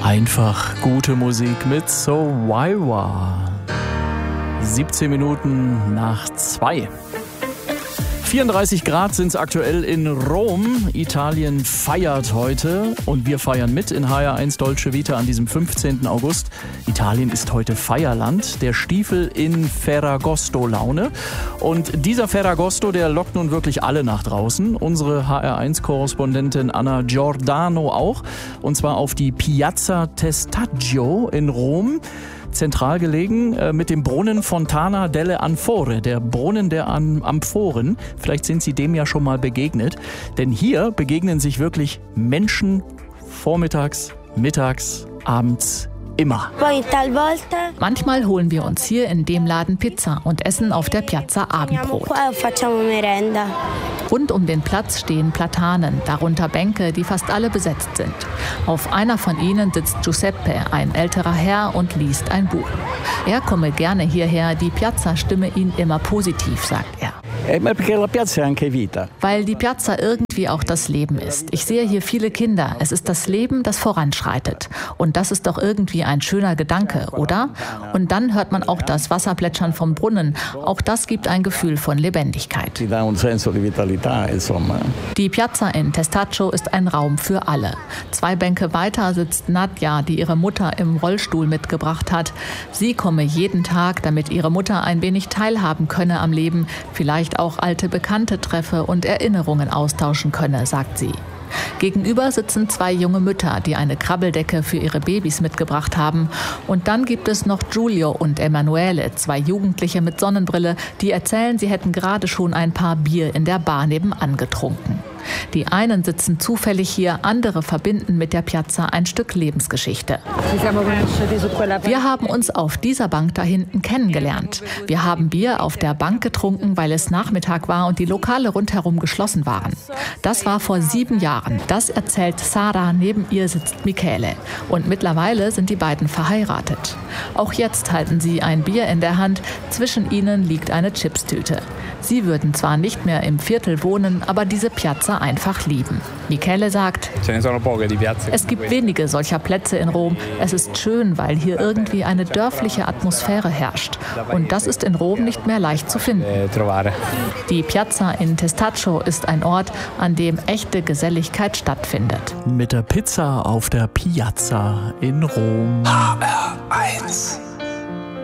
Einfach gute Musik mit So Waiwa. 17 Minuten nach 2. 34 Grad sind es aktuell in Rom. Italien feiert heute und wir feiern mit in HR1 Dolce Vita an diesem 15. August. Italien ist heute Feierland. Der Stiefel in Ferragosto-Laune. Und dieser Ferragosto, der lockt nun wirklich alle nach draußen. Unsere HR1-Korrespondentin Anna Giordano auch. Und zwar auf die Piazza Testaccio in Rom. Zentral gelegen mit dem Brunnen Fontana delle Anfore, der Brunnen der Amphoren. Vielleicht sind Sie dem ja schon mal begegnet, denn hier begegnen sich wirklich Menschen vormittags, mittags, abends, immer. Manchmal holen wir uns hier in dem Laden Pizza und essen auf der Piazza Abendbrot. Rund um den Platz stehen Platanen, darunter Bänke, die fast alle besetzt sind. Auf einer von ihnen sitzt Giuseppe, ein älterer Herr, und liest ein Buch. Er komme gerne hierher, die Piazza stimme ihn immer positiv, sagt er. Weil die Piazza irgendwie auch das Leben ist. Ich sehe hier viele Kinder. Es ist das Leben, das voranschreitet. Und das ist doch irgendwie ein schöner Gedanke, oder? Und dann hört man auch das Wasserplätschern vom Brunnen. Auch das gibt ein Gefühl von Lebendigkeit. Die Piazza in Testaccio ist ein Raum für alle. 2 Bänke weiter sitzt Nadja, die ihre Mutter im Rollstuhl mitgebracht hat. Sie komme jeden Tag, damit ihre Mutter ein wenig teilhaben könne am Leben, vielleicht auch alte Bekannte treffe und Erinnerungen austauschen könne, sagt sie. Gegenüber sitzen 2 junge Mütter, die eine Krabbeldecke für ihre Babys mitgebracht haben. Und dann gibt es noch Giulio und Emanuele, 2 Jugendliche mit Sonnenbrille, die erzählen, sie hätten gerade schon ein paar Bier in der Bar nebenan getrunken. Die einen sitzen zufällig hier, andere verbinden mit der Piazza ein Stück Lebensgeschichte. Wir haben uns auf dieser Bank da hinten kennengelernt. Wir haben Bier auf der Bank getrunken, weil es Nachmittag war und die Lokale rundherum geschlossen waren. Das war vor 7 Jahren. Das erzählt Sara, neben ihr sitzt Michele. Und mittlerweile sind die beiden verheiratet. Auch jetzt halten sie ein Bier in der Hand, zwischen ihnen liegt eine Chipstüte. Sie würden zwar nicht mehr im Viertel wohnen, aber diese Piazza einfach lieben. Michele sagt, es gibt wenige solcher Plätze in Rom. Es ist schön, weil hier irgendwie eine dörfliche Atmosphäre herrscht. Und das ist in Rom nicht mehr leicht zu finden. Die Piazza in Testaccio ist ein Ort, an dem echte Geselligkeit stattfindet. Mit der Pizza auf der Piazza in Rom. HR1